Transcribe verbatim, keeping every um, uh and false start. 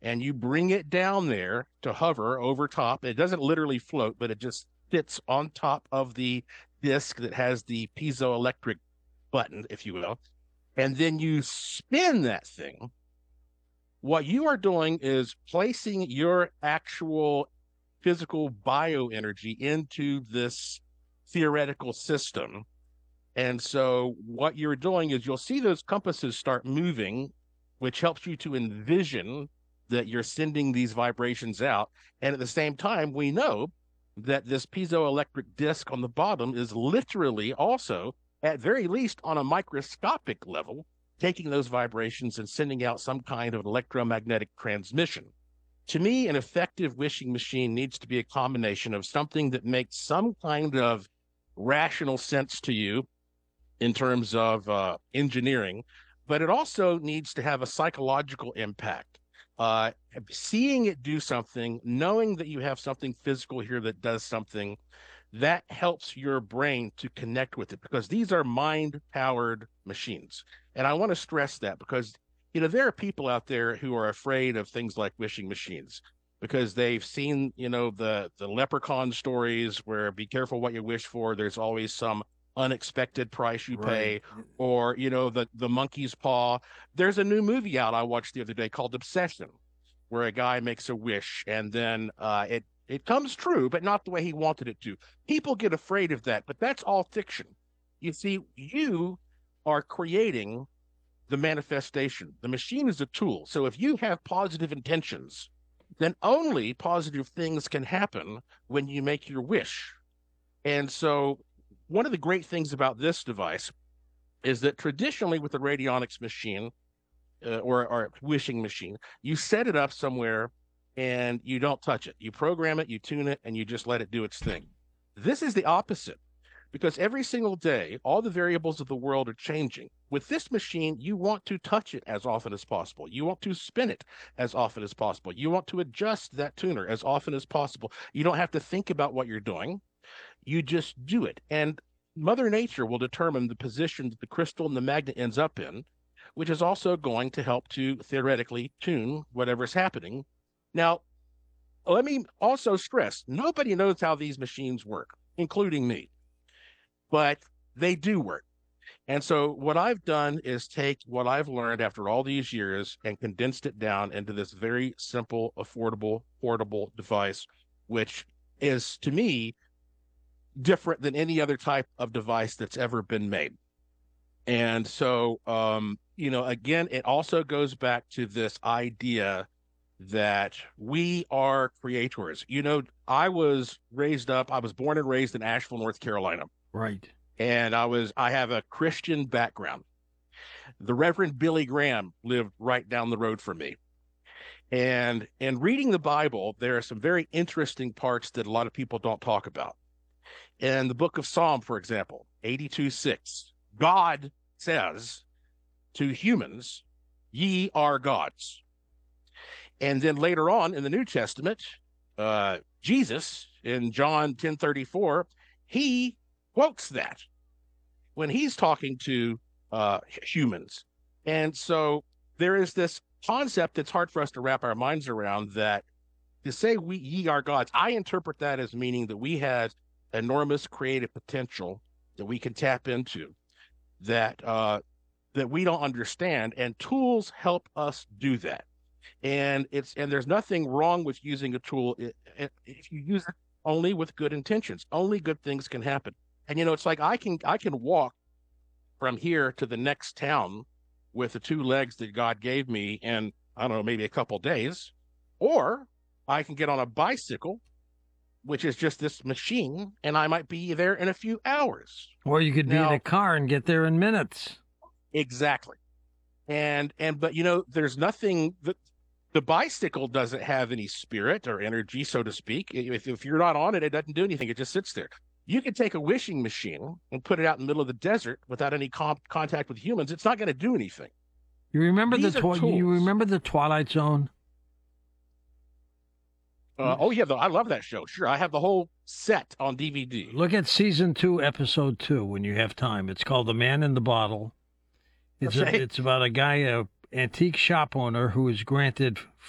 and you bring it down there to hover over top. It doesn't literally float, but it just sits on top of the disc that has the piezoelectric button, if you will. And then you spin that thing. What you are doing is placing your actual physical bioenergy into this theoretical system. And so what you're doing is you'll see those compasses start moving, which helps you to envision that you're sending these vibrations out. And at the same time, we know that this piezoelectric disc on the bottom is literally also, at very least on a microscopic level, taking those vibrations and sending out some kind of electromagnetic transmission. To me, an effective wishing machine needs to be a combination of something that makes some kind of rational sense to you in terms of uh, engineering, but it also needs to have a psychological impact. Uh, seeing it do something, knowing that you have something physical here that does something, that helps your brain to connect with it, because these are mind-powered machines. And I want to stress that because, you know, there are people out there who are afraid of things like wishing machines because they've seen, you know, the, the leprechaun stories where be careful what you wish for. There's always some unexpected price you pay, right. or, you know, the, the monkey's paw. There's a new movie out I watched the other day called Obsession, where a guy makes a wish and then uh, it, it comes true, but not the way he wanted it to. People get afraid of that, but that's all fiction. You see, you are creating the manifestation. The machine is a tool. So if you have positive intentions, then only positive things can happen when you make your wish. And so one of the great things about this device is that traditionally with the radionics machine uh, or, or wishing machine, you set it up somewhere and you don't touch it. You program it, you tune it, and you just let it do its thing. This is the opposite, because every single day, all the variables of the world are changing. With this machine, you want to touch it as often as possible. You want to spin it as often as possible. You want to adjust that tuner as often as possible. You don't have to think about what you're doing. You just do it. And Mother Nature will determine the position that the crystal and the magnet ends up in, which is also going to help to theoretically tune whatever's happening. Now, let me also stress, nobody knows how these machines work, including me, but they do work. And so what I've done is take what I've learned after all these years and condensed it down into this very simple, affordable, portable device, which is, to me, different than any other type of device that's ever been made. And so, um, you know, again, it also goes back to this idea that we are creators. You know, I was raised up, I was born and raised in Asheville, North Carolina. Right. And I was, I have a Christian background. The Reverend Billy Graham lived right down the road from me. And in reading the Bible, there are some very interesting parts that a lot of people don't talk about. In the book of Psalm, for example, eighty-two six, God says to humans, ye are gods. And then later on in the New Testament, uh, Jesus in John ten thirty-four, he quotes that when he's talking to uh, humans. And so there is this concept that's hard for us to wrap our minds around, that to say we ye are gods, I interpret that as meaning that we had enormous creative potential that we can tap into, that uh, that we don't understand, and tools help us do that. And it's and there's nothing wrong with using a tool if you use it only with good intentions. Only good things can happen. And you know, it's like I can I can walk from here to the next town with the two legs that God gave me in, I don't know, maybe a couple days, or I can get on a bicycle, which is just this machine, and I might be there in a few hours. Or you could be now, in a car and get there in minutes. Exactly. And and but you know, there's nothing that the bicycle doesn't have any spirit or energy, so to speak. If, if you're not on it, it doesn't do anything. It just sits there. You can take a wishing machine and put it out in the middle of the desert without any com- contact with humans. It's not going to do anything. You remember These the are twi- you tools. remember the Twilight Zone? Uh, oh yeah, the, I love that show. Sure, I have the whole set on D V D. Look at season two, episode two, when you have time. It's called The Man in the Bottle. It's Okay. a, it's about a guy, a antique shop owner, who is granted